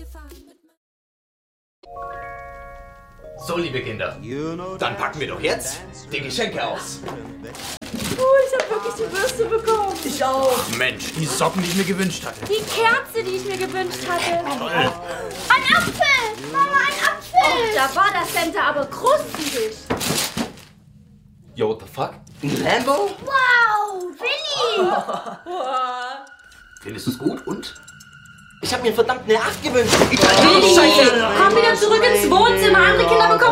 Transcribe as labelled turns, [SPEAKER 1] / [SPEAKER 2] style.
[SPEAKER 1] So, liebe Kinder, dann packen wir doch jetzt die Geschenke aus.
[SPEAKER 2] Ich habe wirklich die Bürste bekommen.
[SPEAKER 3] Ich auch.
[SPEAKER 1] Mensch, die Socken, die ich mir gewünscht hatte.
[SPEAKER 2] Die Kerze, die ich mir gewünscht hatte.
[SPEAKER 1] Toll.
[SPEAKER 2] Ein Apfel! Mama, ein Apfel! Da war das Center aber krustig.
[SPEAKER 1] Yo, what the fuck?
[SPEAKER 3] Ein Lambo?
[SPEAKER 2] Wow, Willi!
[SPEAKER 1] Findest du es gut und?
[SPEAKER 3] Ich habe mir verdammt eine 8 gewünscht.
[SPEAKER 2] Willi, komm wieder zurück ins Wohnzimmer. Andere Kinder bekommen